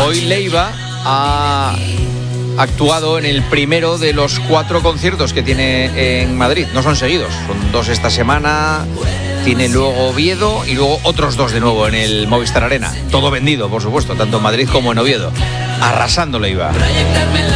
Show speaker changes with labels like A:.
A: hoy Leiva ha actuado en el primero de los 4 conciertos que tiene en Madrid. No son seguidos, son 2 esta semana. Tiene luego Oviedo y luego otros 2 de nuevo en el Movistar Arena. Todo vendido, por supuesto, tanto en Madrid como en Oviedo. Arrasando Leiva.